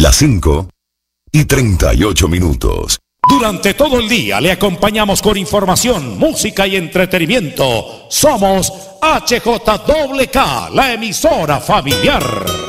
Las 5:38. Durante todo el día le acompañamos con información, música y entretenimiento. Somos HJWK, la emisora familiar.